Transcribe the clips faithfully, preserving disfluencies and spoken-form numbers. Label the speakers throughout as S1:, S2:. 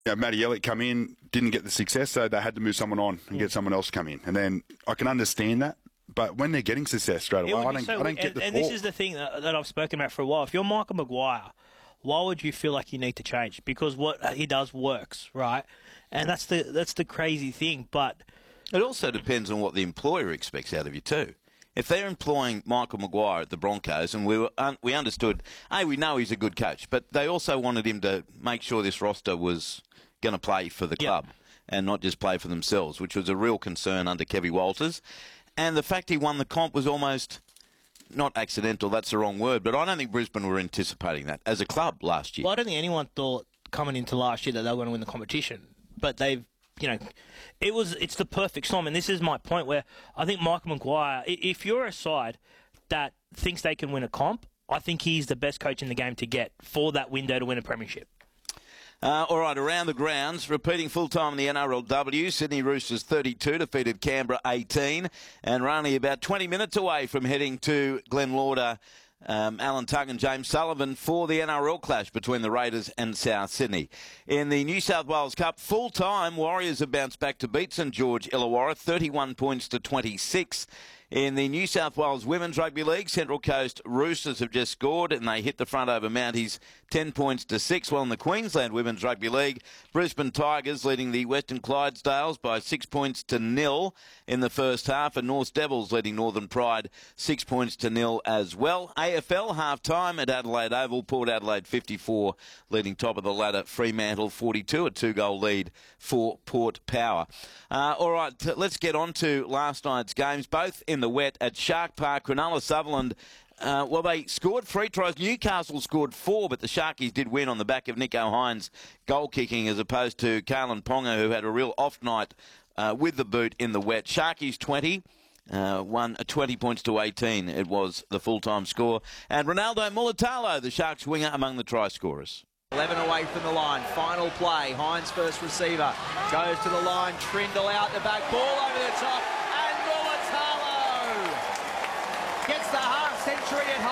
S1: you know, Matty Elliott come in, didn't get the success, so they had to move someone on and
S2: Mm.
S1: get someone else to come in. And then I can understand that. But when they're getting success straight away, I don't,
S2: so,
S1: I don't get
S2: and,
S1: the
S2: And
S1: thought.
S2: this is the thing that, that I've spoken about for a while. If you're Michael Maguire, why would you feel like you need to change? Because what he does works, right? And that's the that's the crazy thing. But
S3: it also depends on what the employer expects out of you too. If they're employing Michael Maguire at the Broncos, and we were un- we understood, hey, we know he's a good coach, but they also wanted him to make sure this roster was going to play for the club
S2: Yep.
S3: and not just play for themselves, which was a real concern under Kevin Walters. And the fact he won the comp was almost not accidental, that's the wrong word, but I don't think Brisbane were anticipating that as a club last year.
S2: well, I don't think anyone thought coming into last year that they were going to win the competition. But they've, you know, it was it's the perfect storm. And this is my point where I think Michael Maguire, i- if you're a side that thinks they can win a comp, I think he's the best coach in the game to get for that window to win a premiership.
S3: Uh, all right, around the grounds, repeating full-time in the N R L W, Sydney Roosters thirty-two, defeated Canberra eighteen, and we're only about twenty minutes away from heading to Glen Lauder, um, Alan Tugg and James Sullivan for the N R L clash between the Raiders and South Sydney. In the New South Wales Cup, full-time, Warriors have bounced back to beat St George Illawarra, thirty-one points to twenty-six. In the New South Wales Women's Rugby League, Central Coast Roosters have just scored and they hit the front over Mounties ten points to six. Well, in the Queensland Women's Rugby League, Brisbane Tigers leading the Western Clydesdales by six points to nil in the first half, and North Devils leading Northern Pride six points to nil as well. A F L half-time at Adelaide Oval, Port Adelaide fifty-four leading top of the ladder, Fremantle forty-two, a two-goal lead for Port Power. Uh, all right, t- let's get on to last night's games, both in the wet at Shark Park. Cronulla Sutherland, uh, well, they scored three tries. Newcastle scored four, but the Sharkies did win on the back of Nico Hines' goal kicking as opposed to Kalen Ponga, who had a real off night uh, with the boot in the wet. Sharkies twenty. Uh, won twenty points to eighteen. It was the full-time score. And Ronaldo Mulatalo, the Sharks winger, among the try scorers.
S4: eleven away from the line. Final play. Hines first receiver. Goes to the line. Trindle out the back. Ball over the top. And Mulatalo gets the half century at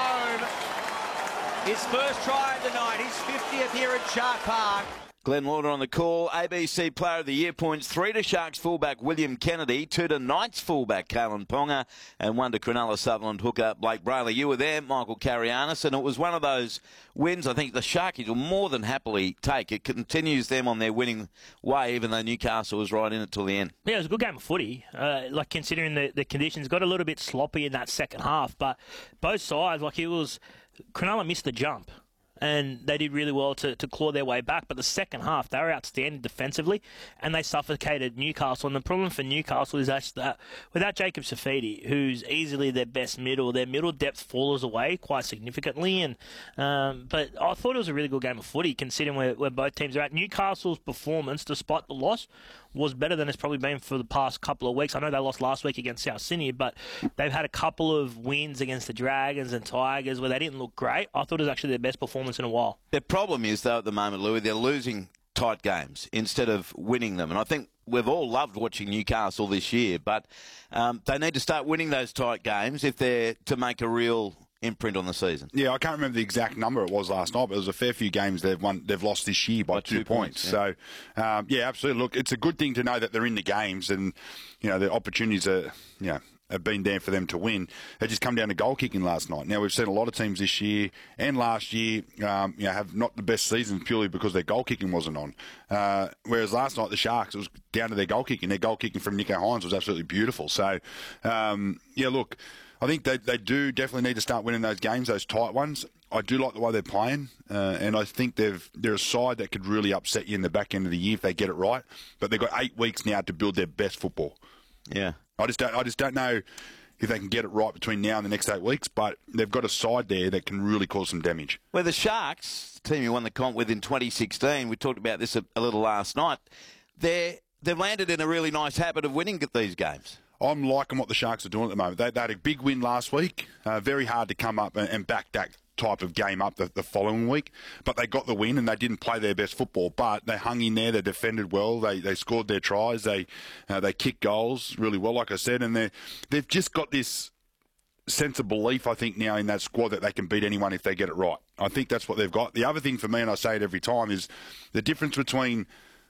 S4: home. His first try of the night. His fiftieth here at Shark Park.
S3: Glenn Lauder on the call. A B C Player of the Year points. Three to Sharks fullback William Kennedy, two to Knights fullback Kalen Ponga, and one to Cronulla Sutherland hooker Blake Brayley. You were there, Michael Carianis, and it was one of those wins I think the Sharkies will more than happily take. It continues them on their winning way, even though Newcastle was right in it till the end.
S2: Yeah, it was a good game of footy. Uh, like considering the, the conditions, got a little bit sloppy in that second half, but both sides, like it was, Cronulla missed the jump. And they did really well to, to claw their way back. But the second half, they were outstanding defensively, and they suffocated Newcastle. And the problem for Newcastle is actually that without Jacob Safidi, who's easily their best middle, their middle depth falls away quite significantly. And um, But I thought it was a really good game of footy, considering where, where both teams are at. Newcastle's performance, despite the loss, was better than it's probably been for the past couple of weeks. I know they lost last week against South Sydney, but they've had a couple of wins against the Dragons and Tigers where they didn't look great. I thought it was actually their best performance in a while.
S3: Their problem is, though, at the moment, Louis, they're losing tight games instead of winning them. And I think we've all loved watching Newcastle this year, but um, they need to start winning those tight games if they're to make a real imprint on the season.
S1: Yeah, I can't remember the exact number it was last night, but it was a fair few games they've won. They've lost this year by, by two, two points. points yeah. So, um, yeah, absolutely. Look, it's a good thing to know that they're in the games, and you know the opportunities are, you know, have been there for them to win. They just come down to goal kicking last night. Now we've seen a lot of teams this year and last year, um, you know, have not the best seasons purely because their goal kicking wasn't on. Uh, whereas last night the Sharks, it was down to their goal kicking. Their goal kicking from Nico Hines was absolutely beautiful. So, um, yeah, look. I think they they do definitely need to start winning those games, those tight ones. I do like the way they're playing, uh, and I think they've they're a side that could really upset you in the back end of the year if they get it right. But they've got eight weeks now to build their best football.
S3: Yeah,
S1: I just don't I just don't know if they can get it right between now and the next eight weeks. But they've got a side there that can really cause some damage.
S3: Well, the Sharks, the team you won the comp with in twenty sixteen, we talked about this a, a little last night. They they've landed in a really nice habit of winning at these games.
S1: I'm liking what the Sharks are doing at the moment. They, they had a big win last week. Uh, very hard to come up and, and back that type of game up the, the following week. But they got the win, and they didn't play their best football. But they hung in there. They defended well. They they scored their tries. They uh, they kicked goals really well, like I said. And they they've just got this sense of belief, I think, now in that squad that they can beat anyone if they get it right. I think that's what they've got. The other thing for me, and I say it every time, is the difference between